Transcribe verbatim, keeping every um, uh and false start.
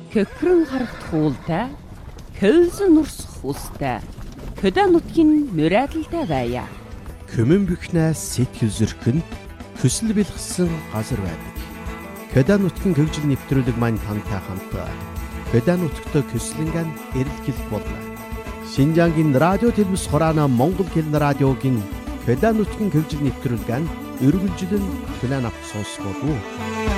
Хөхрөн харагдах уултай, хөвсөн нурсах устай, хөдөө нутгийн мөрөөдөлтэй байя. Көмөн бихнээс сэтгэл зүрхэн хүсэл бэлгсэн газар байдаг. Хөдөө нутгийн хөгжил нэвтрүүлэг маань тантай хамт хөдөө нутгт көслөнгөн эрэлхийлэх болно. Шинжаангийн радио телевиз хураана Монгол хэлний радиогийн хөдөө нутгийн хөгжил нэвтрүүлгэн өргөлжлөн хүлээн авах сонсох болов уу?